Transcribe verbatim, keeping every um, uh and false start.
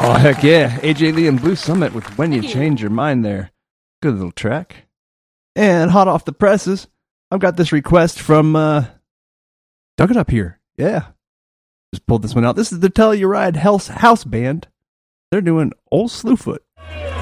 Oh, heck yeah. A J Lee and Blue Summit with When You Change Your Mind there. Good little track. And hot off the presses, I've got this request from uh, Dug It Up here. Yeah. Just pulled this one out. This is the Telluride House, House Band. They're doing Old Slewfoot.